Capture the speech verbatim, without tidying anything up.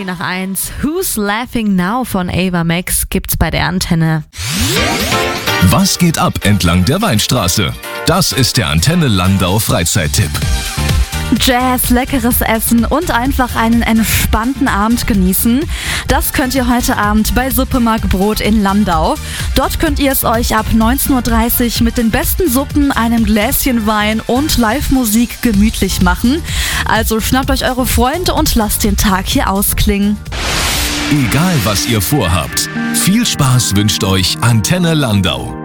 nach eins. Who's Laughing Now von Ava Max gibt's bei der Antenne. Was geht ab entlang der Weinstraße? Das ist der Antenne Landau Freizeittipp. Jazz, leckeres Essen und einfach einen entspannten Abend genießen. Das könnt ihr heute Abend bei Suppemarkt Brot in Landau. Dort könnt ihr es euch ab neunzehn Uhr dreißig mit den besten Suppen, einem Gläschen Wein und Live-Musik gemütlich machen. Also schnappt euch eure Freunde und lasst den Tag hier ausklingen. Egal was ihr vorhabt, viel Spaß wünscht euch Antenne Landau.